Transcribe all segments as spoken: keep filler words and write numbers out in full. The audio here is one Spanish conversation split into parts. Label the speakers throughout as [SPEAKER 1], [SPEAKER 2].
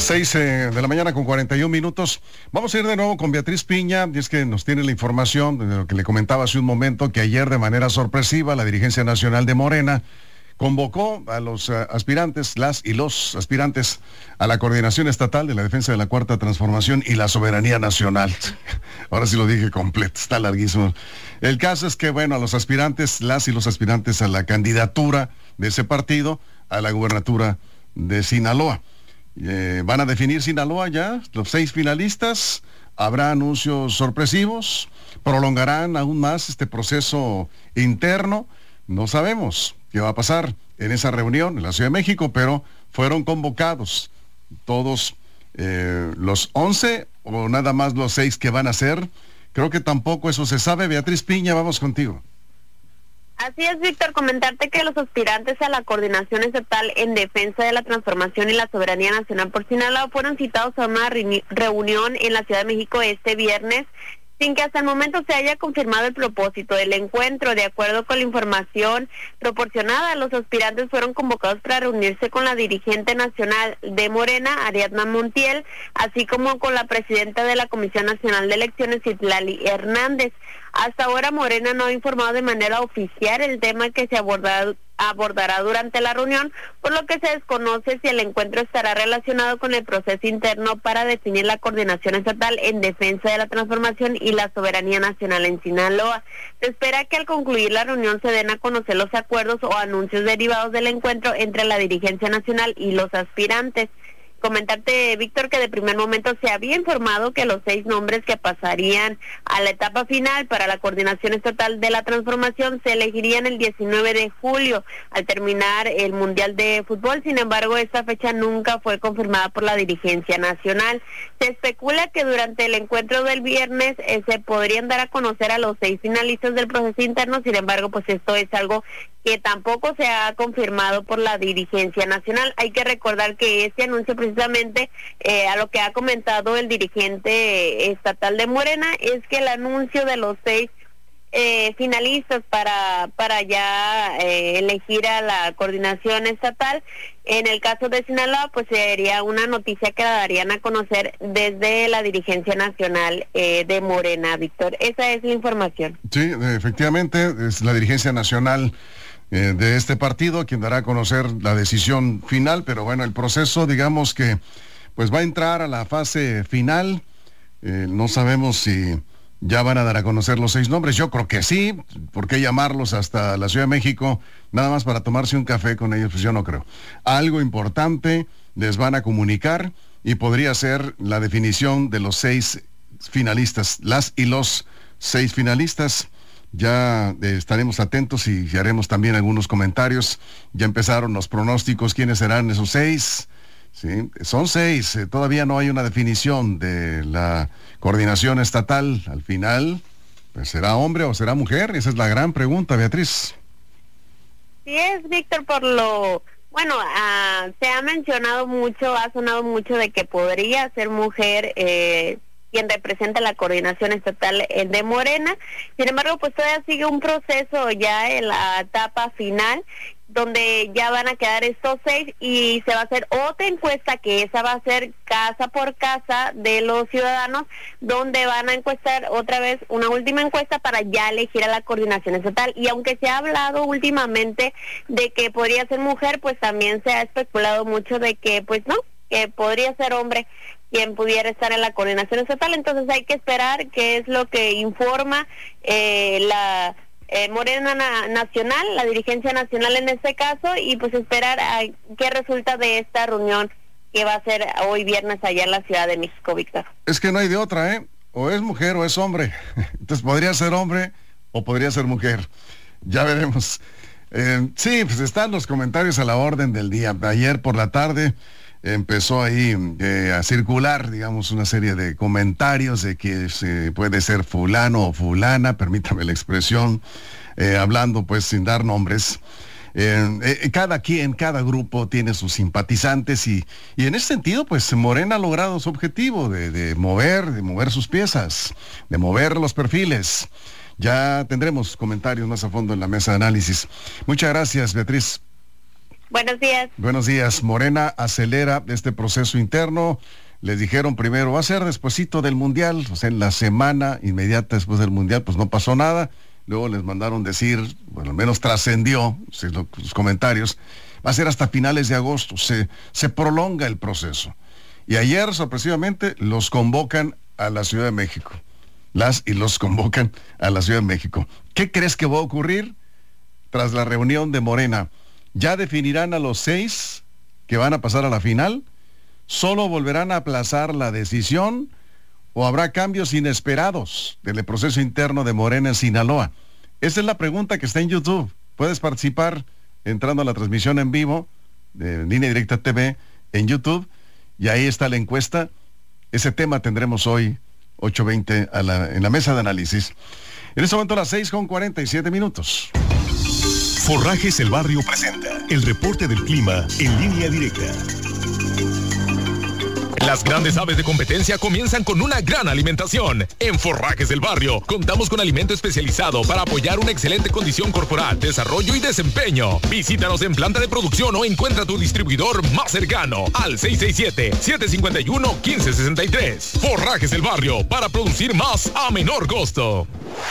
[SPEAKER 1] Seis eh, de la mañana con cuarenta y un minutos. Vamos a ir de nuevo con Beatriz Piña, y es que nos tiene la información de lo que le comentaba hace un momento, que ayer de manera sorpresiva la dirigencia nacional de Morena convocó a los uh, aspirantes, las y los aspirantes a la Coordinación Estatal de la Defensa de la Cuarta Transformación y la Soberanía Nacional. Ahora sí lo dije completo, está larguísimo. El caso es que, bueno, a los aspirantes, las y los aspirantes a la candidatura de ese partido, a la gubernatura de Sinaloa. Eh, van a definir Sinaloa ya, los seis finalistas, habrá anuncios sorpresivos, prolongarán aún más este proceso interno, no sabemos qué va a pasar en esa reunión en la Ciudad de México, pero fueron convocados todos eh, los once o nada más los seis que van a ser. Creo que tampoco eso se sabe. Beatriz Piña, vamos contigo.
[SPEAKER 2] Así es, Víctor, comentarte que los aspirantes a la Coordinación Estatal en Defensa de la Transformación y la Soberanía Nacional por Sinaloa fueron citados a una re- reunión en la Ciudad de México este viernes, sin que hasta el momento se haya confirmado el propósito del encuentro. De acuerdo con la información proporcionada, los aspirantes fueron convocados para reunirse con la dirigente nacional de Morena, Ariadna Montiel, así como con la presidenta de la Comisión Nacional de Elecciones, Citlali Hernández. Hasta ahora Morena no ha informado de manera oficial el tema que se abordará, abordará durante la reunión, por lo que se desconoce si el encuentro estará relacionado con el proceso interno para definir la coordinación estatal en defensa de la transformación y la soberanía nacional en Sinaloa. Se espera que al concluir la reunión se den a conocer los acuerdos o anuncios derivados del encuentro entre la dirigencia nacional y los aspirantes. Comentarte, Víctor, que de primer momento se había informado que los seis nombres que pasarían a la etapa final para la Coordinación Estatal de la Transformación se elegirían el diecinueve de julio, al terminar el Mundial de Fútbol. Sin embargo, esta fecha nunca fue confirmada por la dirigencia nacional. Se especula que durante el encuentro del viernes eh, se podrían dar a conocer a los seis finalistas del proceso interno. Sin embargo, pues esto es algo que tampoco se ha confirmado por la dirigencia nacional. Hay que recordar que este anuncio precisamente eh, a lo que ha comentado el dirigente estatal de Morena es que el anuncio de los seis eh, finalistas para para ya eh, elegir a la coordinación estatal en el caso de Sinaloa, pues sería una noticia que la darían a conocer desde la dirigencia nacional eh, de Morena, Víctor. Esa es la información.
[SPEAKER 1] Sí, efectivamente, es la dirigencia nacional eh, de este partido quien dará a conocer la decisión final, pero bueno, el proceso, digamos que pues va a entrar a la fase final. Eh, no sabemos si ya van a dar a conocer los seis nombres. Yo creo que sí. ¿Por qué llamarlos hasta la Ciudad de México nada más para tomarse un café con ellos? Pues yo no creo. Algo importante les van a comunicar y podría ser la definición de los seis finalistas, las y los seis finalistas. Ya eh, estaremos atentos y haremos también algunos comentarios. Ya empezaron los pronósticos, quiénes serán esos seis. Sí, son seis, eh, todavía no hay una definición de la coordinación estatal. Al final, pues, ¿será hombre o será mujer? Esa es la gran pregunta, Beatriz.
[SPEAKER 2] Sí es, Víctor, por lo... Bueno, uh, se ha mencionado mucho, ha sonado mucho de que podría ser mujer eh, quien representa la coordinación estatal de Morena. Sin embargo, pues todavía sigue un proceso ya en la etapa final, donde ya van a quedar estos seis y se va a hacer otra encuesta, que esa va a ser casa por casa de los ciudadanos, donde van a encuestar otra vez una última encuesta para ya elegir a la coordinación estatal. Y aunque se ha hablado últimamente de que podría ser mujer, pues también se ha especulado mucho de que pues no, que podría ser hombre quien pudiera estar en la coordinación estatal. Entonces hay que esperar qué es lo que informa eh, la Eh, Morena na- Nacional, la dirigencia nacional en este caso, y pues esperar a qué resulta de esta reunión que va a ser hoy viernes allá en la Ciudad de México, Víctor.
[SPEAKER 1] Es que no hay de otra, ¿eh? O es mujer o es hombre. Entonces podría ser hombre o podría ser mujer. Ya veremos. Eh, sí, pues están los comentarios a la orden del día. Ayer por la tarde empezó ahí eh, a circular, digamos, una serie de comentarios de que se puede ser fulano o fulana, permítame la expresión, eh, hablando pues sin dar nombres. Eh, eh, cada quien, cada grupo tiene sus simpatizantes y, y en ese sentido pues Morena ha logrado su objetivo de, de mover, de mover sus piezas, de mover los perfiles. Ya tendremos comentarios más a fondo en la mesa de análisis. Muchas gracias, Beatriz.
[SPEAKER 2] Buenos días.
[SPEAKER 1] Buenos días. Morena acelera este proceso interno. Les dijeron primero, va a ser despuesito del Mundial, o sea, en la semana inmediata después del Mundial, pues no pasó nada. Luego les mandaron decir, bueno, al menos trascendió los comentarios, va a ser hasta finales de agosto, se, se prolonga el proceso. Y ayer, sorpresivamente, los convocan a la Ciudad de México. Las y los convocan a la Ciudad de México. ¿Qué crees que va a ocurrir tras la reunión de Morena? ¿Ya definirán a los seis que van a pasar a la final? ¿Solo volverán a aplazar la decisión? ¿O habrá cambios inesperados del proceso interno de Morena en Sinaloa? Esa es la pregunta que está en YouTube. Puedes participar entrando a la transmisión en vivo de Línea Directa T V en YouTube, y ahí está la encuesta. Ese tema tendremos hoy ocho veinte a la, en la mesa de análisis. En este momento a las seis con cuarenta y siete minutos.
[SPEAKER 3] Forrajes El Barrio presenta el reporte del clima en Línea Directa. Las grandes aves de competencia comienzan con una gran alimentación. En Forrajes del Barrio contamos con alimento especializado para apoyar una excelente condición corporal, desarrollo y desempeño. Visítanos en planta de producción o encuentra tu distribuidor más cercano al seis seis siete, siete cinco uno, uno cinco seis tres. Forrajes del Barrio, para producir más a menor costo.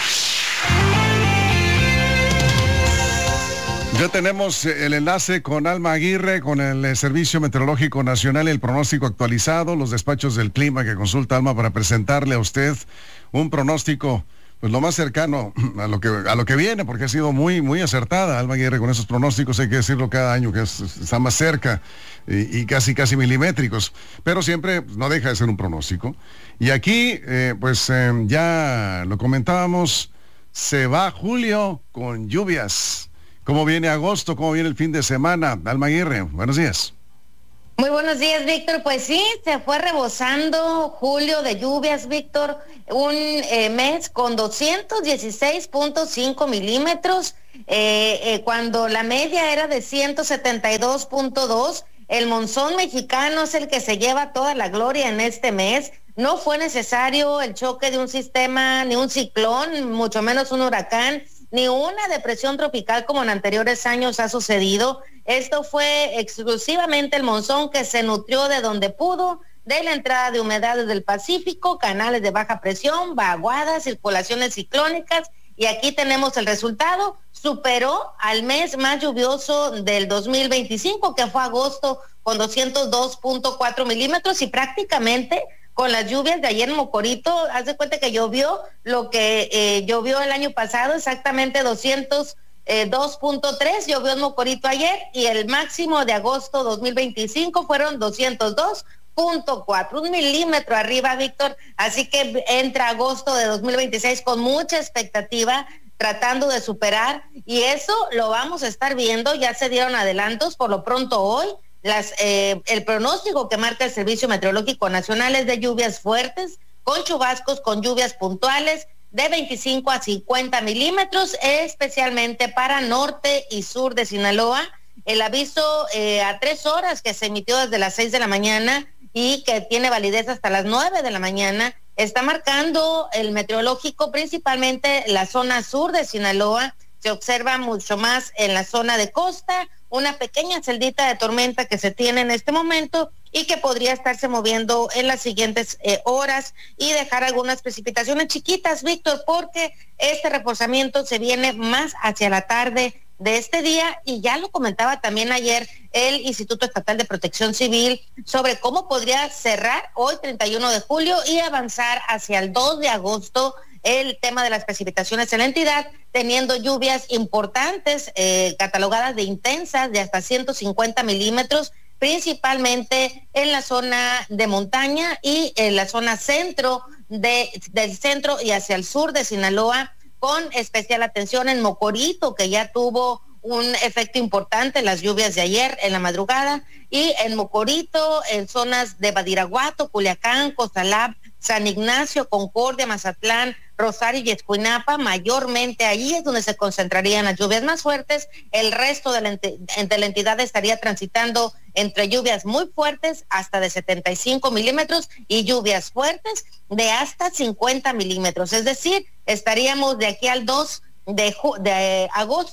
[SPEAKER 1] Ya tenemos el enlace con Alma Aguirre, con el Servicio Meteorológico Nacional, el pronóstico actualizado, los despachos del clima que consulta Alma para presentarle a usted un pronóstico, pues lo más cercano a lo que a lo que viene, porque ha sido muy muy acertada Alma Aguirre con esos pronósticos, hay que decirlo cada año, que es, está más cerca y, y casi casi milimétricos, pero siempre no deja de ser un pronóstico. Y aquí, eh, pues eh, ya lo comentábamos, se va julio con lluvias. ¿Cómo viene agosto? ¿Cómo viene el fin de semana? Alma Aguirre, buenos días.
[SPEAKER 4] Muy buenos días, Víctor. Pues sí, se fue rebosando julio de lluvias, Víctor. Un eh, mes con doscientos dieciséis punto cinco milímetros, eh, eh, cuando la media era de ciento setenta y dos punto dos. El monzón mexicano es el que se lleva toda la gloria en este mes. No fue necesario el choque de un sistema, ni un ciclón, mucho menos un huracán, ni una depresión tropical como en anteriores años ha sucedido. Esto fue exclusivamente el monzón que se nutrió de donde pudo, de la entrada de humedades del Pacífico, canales de baja presión, vaguadas, circulaciones ciclónicas, y aquí tenemos el resultado. Superó al mes más lluvioso del dos mil veinticinco, que fue agosto, con doscientos dos punto cuatro milímetros, y prácticamente con las lluvias de ayer en Mocorito, haz de cuenta que llovió lo que eh, llovió el año pasado, exactamente doscientos dos punto tres, llovió en Mocorito ayer, y el máximo de agosto dos mil veinticinco fueron doscientos dos punto cuatro, un milímetro arriba, Víctor. Así que entra agosto de dos mil veintiséis con mucha expectativa, tratando de superar, y eso lo vamos a estar viendo. Ya se dieron adelantos, por lo pronto hoy. Las, eh, el pronóstico que marca el Servicio Meteorológico Nacional es de lluvias fuertes, con chubascos, con lluvias puntuales de veinticinco a cincuenta milímetros, especialmente para norte y sur de Sinaloa. El aviso eh, a tres horas que se emitió desde las seis de la mañana y que tiene validez hasta las nueve de la mañana, está marcando el meteorológico principalmente la zona sur de Sinaloa. Se observa mucho más en la zona de costa, una pequeña celdita de tormenta que se tiene en este momento y que podría estarse moviendo en las siguientes eh, horas y dejar algunas precipitaciones chiquitas, Víctor, porque este reforzamiento se viene más hacia la tarde de este día, y ya lo comentaba también ayer el Instituto Estatal de Protección Civil sobre cómo podría cerrar hoy treinta y uno de julio y avanzar hacia el dos de agosto el tema de las precipitaciones en la entidad, teniendo lluvias importantes, eh, catalogadas de intensas, de hasta ciento cincuenta milímetros, principalmente en la zona de montaña y en la zona centro de, del centro y hacia el sur de Sinaloa, con especial atención en Mocorito, que ya tuvo un efecto importante en las lluvias de ayer en la madrugada, y en Mocorito, en zonas de Badiraguato, Culiacán, Cozalab, San Ignacio, Concordia, Mazatlán, Rosario y Escuinapa. Mayormente ahí es donde se concentrarían las lluvias más fuertes. El resto de la, ent- de la entidad estaría transitando entre lluvias muy fuertes hasta de setenta y cinco milímetros y lluvias fuertes de hasta cincuenta milímetros. Es decir, estaríamos de aquí al dos de, ju- de agosto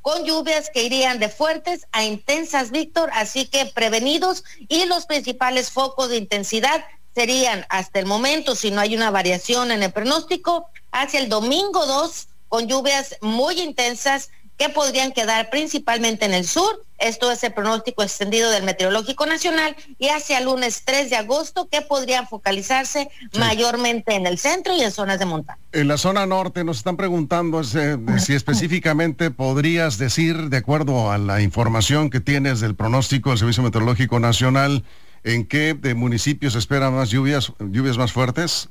[SPEAKER 4] con lluvias que irían de fuertes a intensas, Víctor, así que prevenidos, y los principales focos de intensidad serían hasta el momento, si no hay una variación en el pronóstico, hacia el domingo dos, con lluvias muy intensas que podrían quedar principalmente en el sur. Esto es el pronóstico extendido del Meteorológico Nacional, y hacia el lunes tres de agosto, que podrían focalizarse sí. mayormente en el centro y en zonas de montaña.
[SPEAKER 1] En la zona norte nos están preguntando eh, si específicamente podrías decir, de acuerdo a la información que tienes del pronóstico del Servicio Meteorológico Nacional, ¿en qué de municipios esperan más lluvias, lluvias más fuertes?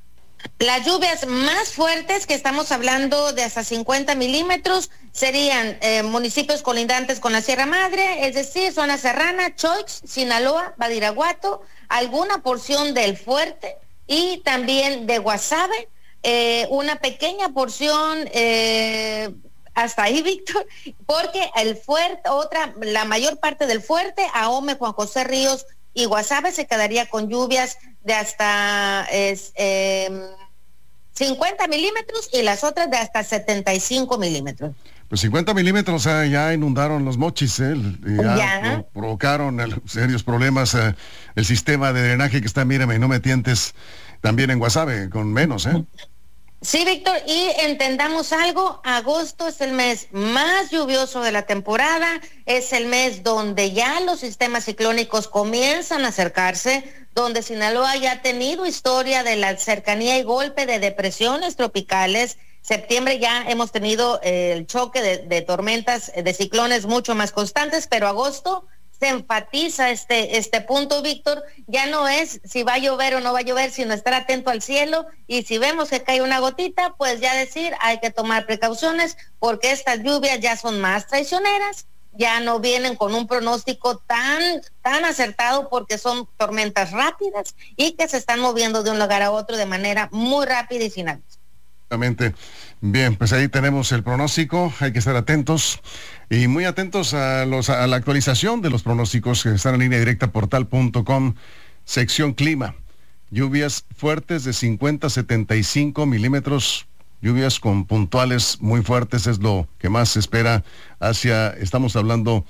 [SPEAKER 4] Las lluvias más fuertes, que estamos hablando de hasta cincuenta milímetros, serían eh, municipios colindantes con la Sierra Madre, es decir, zona serrana, Choix, Sinaloa, Badiraguato, alguna porción del Fuerte y también de Guasave, eh, una pequeña porción eh, hasta ahí, Víctor, porque el Fuerte, otra, la mayor parte del Fuerte, Ahome, Juan José Ríos y Guasave se quedaría con lluvias de hasta es, eh, cincuenta milímetros, y las otras de hasta setenta y cinco milímetros.
[SPEAKER 1] Pues cincuenta milímetros, eh, ya inundaron los mochis, eh, ya,
[SPEAKER 4] ya.
[SPEAKER 1] Pro provocaron el, serios problemas eh, el sistema de drenaje que está, mírame, no me tientes, también en Guasave, con menos, ¿eh?
[SPEAKER 4] Sí, Víctor, y entendamos algo, agosto es el mes más lluvioso de la temporada, es el mes donde ya los sistemas ciclónicos comienzan a acercarse, donde Sinaloa ya ha tenido historia de la cercanía y golpe de depresiones tropicales. Septiembre ya hemos tenido eh, el choque de, de tormentas, de ciclones mucho más constantes, pero agosto se enfatiza este, este punto, Víctor. Ya no es si va a llover o no va a llover, sino estar atento al cielo, y si vemos que cae una gotita, pues ya decir, hay que tomar precauciones, porque estas lluvias ya son más traicioneras, ya no vienen con un pronóstico tan, tan acertado, porque son tormentas rápidas y que se están moviendo de un lugar a otro de manera muy rápida y sin aviso.
[SPEAKER 1] Bien, pues ahí tenemos el pronóstico, hay que estar atentos y muy atentos a, los, a la actualización de los pronósticos que están en línea directa portal punto com, sección clima. Lluvias fuertes de cincuenta a setenta y cinco milímetros, lluvias con puntuales muy fuertes, es lo que más se espera hacia, estamos hablando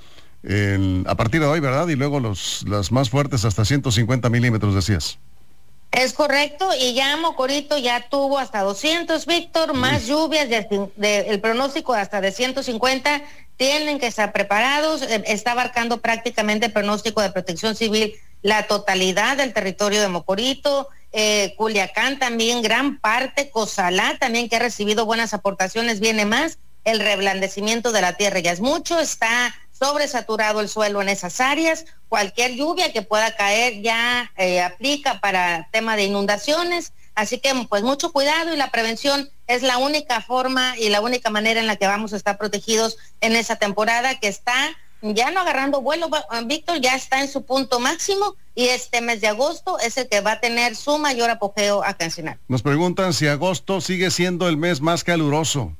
[SPEAKER 1] el, a partir de hoy, ¿verdad? Y luego los, las más fuertes hasta ciento cincuenta milímetros, decías.
[SPEAKER 4] Es correcto, y ya Mocorito ya tuvo hasta doscientos, Víctor, más sí. lluvias, de, de, el pronóstico hasta de ciento cincuenta, tienen que estar preparados, eh, está abarcando prácticamente el pronóstico de Protección Civil la totalidad del territorio de Mocorito, eh, Culiacán también, gran parte, Cozalá también, que ha recibido buenas aportaciones, viene más, el reblandecimiento de la tierra ya es mucho, está sobresaturado el suelo en esas áreas, cualquier lluvia que pueda caer ya eh, aplica para tema de inundaciones, así que pues mucho cuidado, y la prevención es la única forma y la única manera en la que vamos a estar protegidos en esa temporada que está ya no agarrando vuelo, Víctor, ya está en su punto máximo, y este mes de agosto es el que va a tener su mayor apogeo acá en Sinaloa.
[SPEAKER 1] Nos preguntan si agosto sigue siendo el mes más caluroso.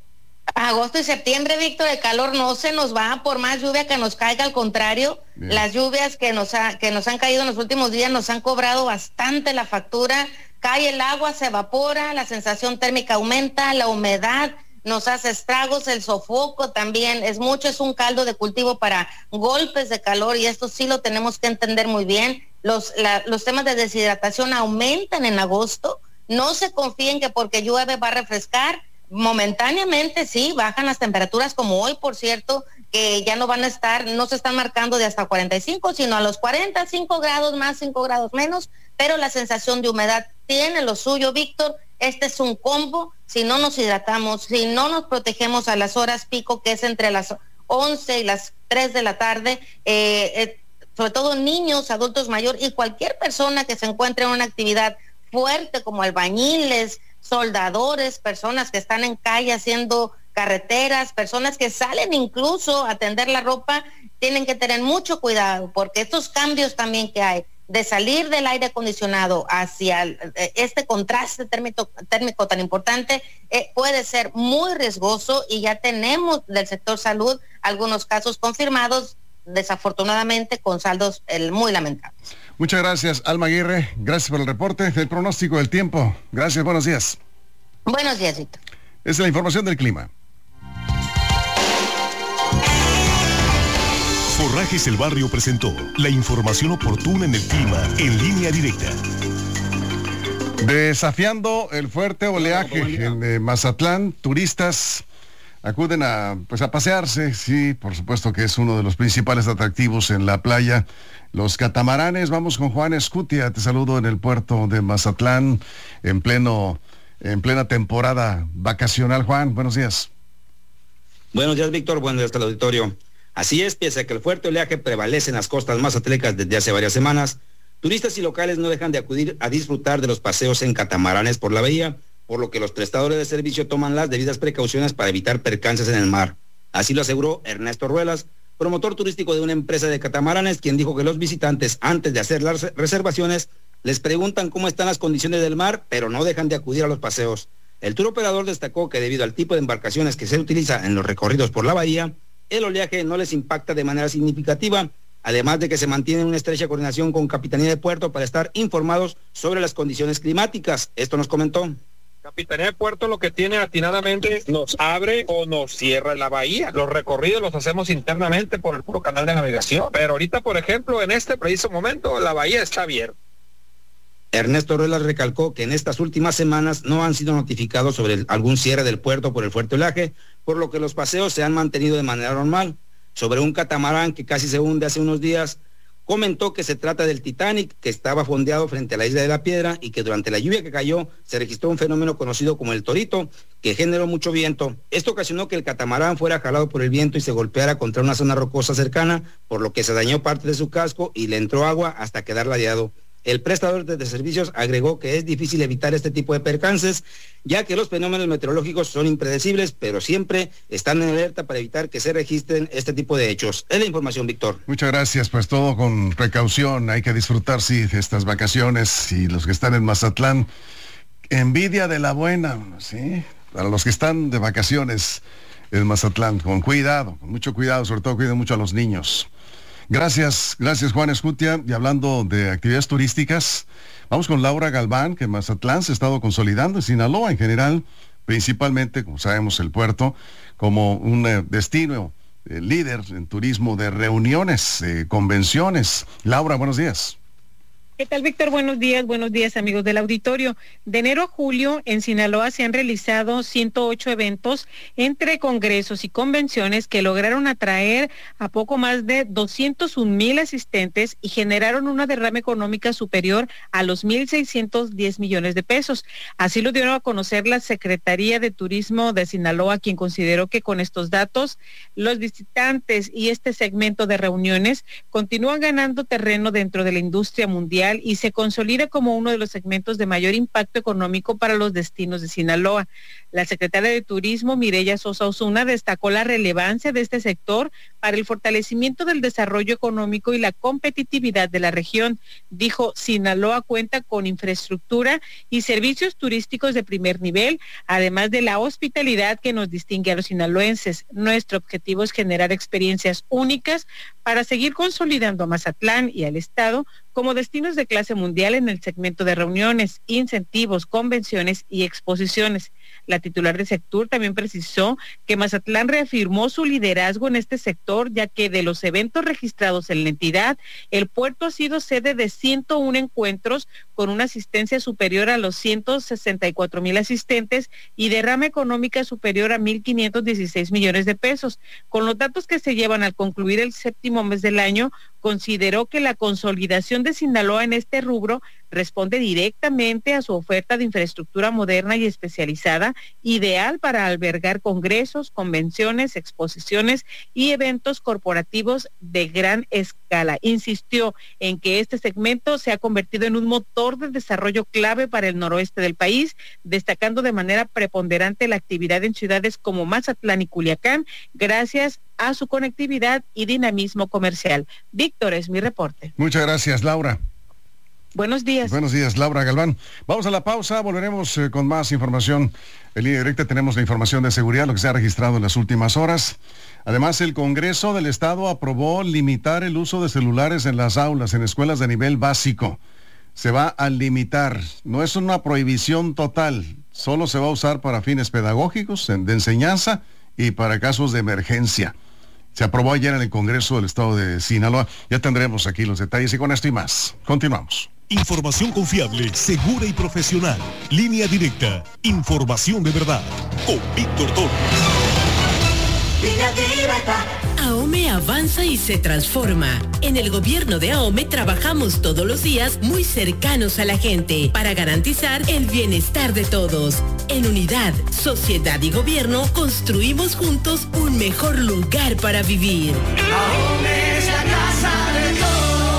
[SPEAKER 4] Agosto y septiembre, Víctor, el calor no se nos va por más lluvia que nos caiga, al contrario, bien. Las lluvias que nos, ha, que nos han caído en los últimos días nos han cobrado bastante la factura, cae el agua, se evapora, la sensación térmica aumenta, la humedad nos hace estragos, el sofoco también es mucho, es un caldo de cultivo para golpes de calor, y esto sí lo tenemos que entender muy bien. Los, la, los temas de deshidratación aumentan en agosto, no se confíen que porque llueve va a refrescar. Momentáneamente sí, bajan las temperaturas, como hoy, por cierto, que ya no van a estar, no se están marcando de hasta cuarenta y cinco, sino a los cuarenta, cinco grados más, cinco grados menos, pero la sensación de humedad tiene lo suyo, Víctor. Este es un combo, si no nos hidratamos, si no nos protegemos a las horas pico, que es entre las once y las tres de la tarde, eh, eh, sobre todo niños, adultos mayores y cualquier persona que se encuentre en una actividad fuerte como albañiles, soldadores, personas que están en calle haciendo carreteras, personas que salen incluso a tender la ropa, tienen que tener mucho cuidado, porque estos cambios también que hay de salir del aire acondicionado hacia este contraste térmico, térmico tan importante eh, puede ser muy riesgoso, y ya tenemos del sector salud algunos casos confirmados, desafortunadamente con saldos eh, muy lamentables.
[SPEAKER 1] Muchas gracias, Alma Aguirre. Gracias por el reporte del pronóstico del tiempo. Gracias, buenos días.
[SPEAKER 4] Buenos días, Víctor.
[SPEAKER 1] Esa es la información del clima.
[SPEAKER 5] Forrajes El Barrio presentó la información oportuna en el clima en Línea Directa.
[SPEAKER 1] Desafiando el fuerte oleaje en eh, Mazatlán, turistas acuden a, pues, a pasearse. Sí, por supuesto que es uno de los principales atractivos en la playa. Los catamaranes. Vamos con Juan Escutia. Te saludo en el puerto de Mazatlán en pleno, en plena temporada vacacional. Juan, buenos días.
[SPEAKER 6] Buenos días, Víctor. Buenos días al auditorio. Así es, pese a que el fuerte oleaje prevalece en las costas mazatlecas desde hace varias semanas, turistas y locales no dejan de acudir a disfrutar de los paseos en catamaranes por la bahía, por lo que los prestadores de servicio toman las debidas precauciones para evitar percances en el mar. Así lo aseguró Ernesto Ruelas, promotor turístico de una empresa de catamaranes, quien dijo que los visitantes, antes de hacer las reservaciones, les preguntan cómo están las condiciones del mar, pero no dejan de acudir a los paseos. El tour operador destacó que debido al tipo de embarcaciones que se utiliza en los recorridos por la bahía, el oleaje no les impacta de manera significativa, además de que se mantiene una estrecha coordinación con Capitanía de Puerto para estar informados sobre las condiciones climáticas. Esto nos comentó.
[SPEAKER 7] Capitanía de Puerto lo que tiene atinadamente nos abre o nos cierra la bahía. Los recorridos los hacemos internamente por el puro canal de navegación. Pero ahorita, por ejemplo, en este preciso momento, la bahía está abierta.
[SPEAKER 6] Ernesto Ruelas recalcó que en estas últimas semanas no han sido notificados sobre el, algún cierre del puerto por el fuerte oleaje, por lo que los paseos se han mantenido de manera normal. Sobre un catamarán que casi se hunde hace unos días, comentó que se trata del Titanic, que estaba fondeado frente a la isla de la Piedra y que durante la lluvia que cayó se registró un fenómeno conocido como el torito, que generó mucho viento. Esto ocasionó que el catamarán fuera jalado por el viento y se golpeara contra una zona rocosa cercana, por lo que se dañó parte de su casco y le entró agua hasta quedar ladeado. El prestador de servicios agregó que es difícil evitar este tipo de percances, ya que los fenómenos meteorológicos son impredecibles, pero siempre están en alerta para evitar que se registren este tipo de hechos. Es la información, Víctor.
[SPEAKER 1] Muchas gracias, pues todo con precaución, hay que disfrutar, sí, de estas vacaciones, y los que están en Mazatlán, envidia de la buena, ¿sí? Para los que están de vacaciones en Mazatlán, con cuidado, con mucho cuidado, sobre todo cuiden mucho a los niños. Gracias, gracias Juan Escutia. Y hablando de actividades turísticas, vamos con Laura Galván, que en Mazatlán se ha estado consolidando, en Sinaloa en general, principalmente, como sabemos, el puerto, como un eh, destino eh, líder en turismo de reuniones, eh, convenciones. Laura, buenos días.
[SPEAKER 8] ¿Qué tal, Víctor? Buenos días, buenos días, amigos del auditorio. De enero a julio, en Sinaloa se han realizado ciento ocho eventos entre congresos y convenciones que lograron atraer a poco más de doscientos un mil asistentes y generaron una derrama económica superior a los mil seiscientos diez millones de pesos. Así lo dieron a conocer la Secretaría de Turismo de Sinaloa, quien consideró que con estos datos, los visitantes y este segmento de reuniones continúan ganando terreno dentro de la industria mundial y se consolida como uno de los segmentos de mayor impacto económico para los destinos de Sinaloa. La secretaria de Turismo, Mireya Sosa Osuna, destacó la relevancia de este sector para el fortalecimiento del desarrollo económico y la competitividad de la región. Dijo, Sinaloa cuenta con infraestructura y servicios turísticos de primer nivel, además de la hospitalidad que nos distingue a los sinaloenses. Nuestro objetivo es generar experiencias únicas para seguir consolidando a Mazatlán y al Estado como destinos de clase mundial en el segmento de reuniones, incentivos, convenciones y exposiciones. La titular de Sectur también precisó que Mazatlán reafirmó su liderazgo en este sector, ya que de los eventos registrados en la entidad, el puerto ha sido sede de ciento uno encuentros con una asistencia superior a los ciento sesenta y cuatro mil asistentes y derrama económica superior a mil quinientos dieciséis millones de pesos. Con los datos que se llevan al concluir el séptimo mes del año, consideró que la consolidación de Sinaloa en este rubro responde directamente a su oferta de infraestructura moderna y especializada, ideal para albergar congresos, convenciones, exposiciones y eventos corporativos de gran escala. Insistió en que este segmento se ha convertido en un motor de desarrollo clave para el noroeste del país, destacando de manera preponderante la actividad en ciudades como Mazatlán y Culiacán, gracias a su conectividad y dinamismo comercial. Víctor, es mi reporte.
[SPEAKER 1] Muchas gracias, Laura.
[SPEAKER 8] Buenos días.
[SPEAKER 1] Buenos días, Laura Galván. Vamos a la pausa, volveremos eh, con más información. En línea directa tenemos la información de seguridad, lo que se ha registrado en las últimas horas. Además, el Congreso del Estado aprobó limitar el uso de celulares en las aulas, en escuelas de nivel básico. Se va a limitar, no es una prohibición total, solo se va a usar para fines pedagógicos, de enseñanza y para casos de emergencia. Se aprobó ayer en el Congreso del Estado de Sinaloa. Ya tendremos aquí los detalles y con esto y más. Continuamos.
[SPEAKER 5] Información confiable, segura y profesional. Línea directa. Información de verdad. Con Víctor Torres.
[SPEAKER 9] Línea directa.
[SPEAKER 10] AOME avanza y se transforma. En el gobierno de AOME trabajamos todos los días muy cercanos a la gente para garantizar el bienestar de todos. En unidad, sociedad y gobierno construimos juntos un mejor lugar para vivir.
[SPEAKER 9] AOME es la casa de todos.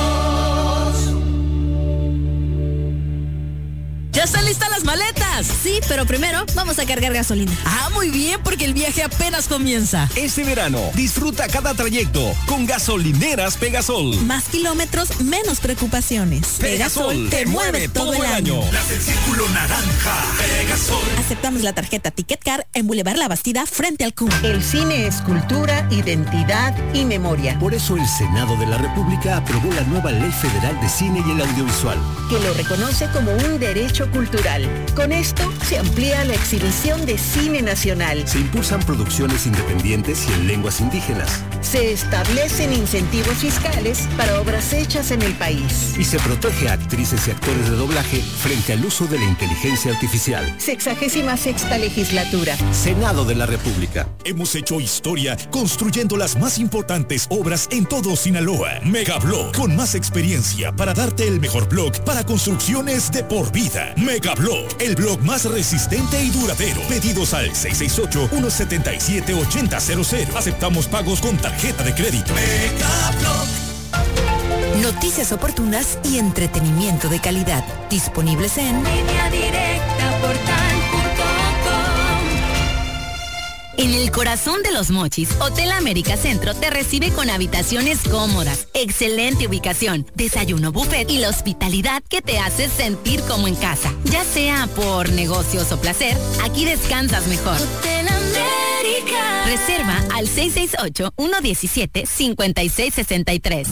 [SPEAKER 11] ¿Ya están listas las maletas?
[SPEAKER 12] Sí, pero primero vamos a cargar gasolina.
[SPEAKER 11] Ah, muy bien, porque el viaje apenas comienza.
[SPEAKER 13] Este verano, disfruta cada trayecto con gasolineras Pegasol.
[SPEAKER 12] Más kilómetros, menos preocupaciones.
[SPEAKER 13] Pegasol, Pegasol te mueve todo el año.
[SPEAKER 9] Las del círculo naranja. Pegasol.
[SPEAKER 12] Aceptamos la tarjeta Ticket Car en Boulevard La Bastida frente al C U M.
[SPEAKER 14] El cine es cultura, identidad y memoria.
[SPEAKER 15] Por eso el Senado de la República aprobó la nueva Ley Federal de Cine y el Audiovisual,
[SPEAKER 14] que lo reconoce como un derecho cultural. Con esto se amplía la exhibición de cine nacional.
[SPEAKER 15] Se impulsan producciones independientes y en lenguas indígenas.
[SPEAKER 14] Se establecen incentivos fiscales para obras hechas en el país.
[SPEAKER 15] Y se protege a actrices y actores de doblaje frente al uso de la inteligencia artificial.
[SPEAKER 14] Sexagésima sexta legislatura.
[SPEAKER 15] Senado de la República.
[SPEAKER 5] Hemos hecho historia construyendo las más importantes obras en todo Sinaloa. Megablock, con más experiencia para darte el mejor block para construcciones de por vida. Megablock, el blog más resistente y duradero. Pedidos al seis seis ocho, uno siete siete, ocho cero cero cero. Aceptamos pagos con tarjeta de crédito.
[SPEAKER 9] Megablock.
[SPEAKER 10] Noticias oportunas y entretenimiento de calidad. Disponibles en
[SPEAKER 9] Línea Directa Portal punto com.
[SPEAKER 16] En el corazón de Los Mochis, Hotel América Centro te recibe con habitaciones cómodas, excelente ubicación, desayuno buffet y la hospitalidad que te hace sentir como en casa. Ya sea por negocios o placer, aquí descansas mejor.
[SPEAKER 9] Hotel América.
[SPEAKER 16] Reserva al seis seis ocho, uno uno siete, cinco seis seis tres.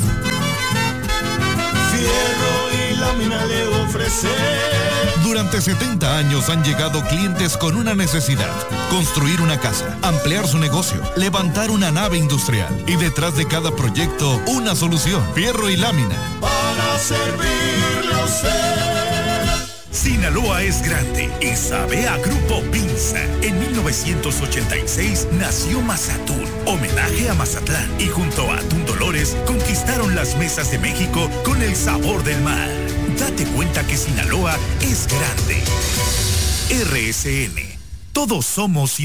[SPEAKER 9] Fierro y lámina le ofrece.
[SPEAKER 17] Durante setenta años han llegado clientes con una necesidad: construir una casa, ampliar su negocio, levantar una nave industrial. Y detrás de cada proyecto, una solución: fierro y lámina.
[SPEAKER 9] Para servirle a usted.
[SPEAKER 5] Sinaloa es grande y sabe a Grupo Pinza. En mil novecientos ochenta y seis nació Mazatún, homenaje a Mazatlán, y junto a Atún Dolores conquistaron las mesas de México con el sabor del mar. Date cuenta que Sinaloa es grande. R S N. Todos somos